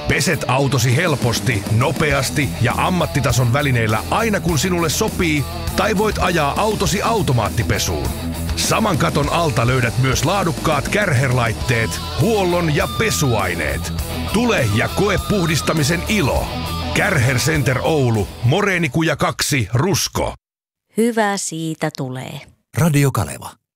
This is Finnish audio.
Peset autosi helposti, nopeasti ja ammattitason välineillä aina kun sinulle sopii, tai voit ajaa autosi automaattipesuun. Saman katon alta löydät myös laadukkaat Kärcher-laitteet, huollon ja pesuaineet. Tule ja koe puhdistamisen ilo. Kärcher Center Oulu, Moreenikuja 2, Rusko. Hyvä siitä tulee. Radio Kaleva.